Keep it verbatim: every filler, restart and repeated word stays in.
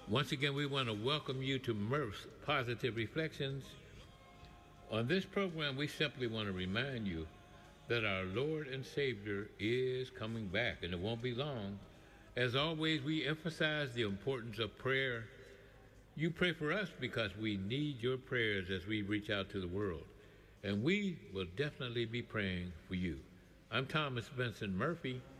Once again, we want to welcome you to Murph's Positive Reflections. On this program, we simply want to remind you that our Lord and Savior is coming back, and it won't be long. As always, we emphasize the importance of prayer. You pray for us because we need your prayers as we reach out to the world, and we will definitely be praying for you. I'm Thomas Benson Murphy,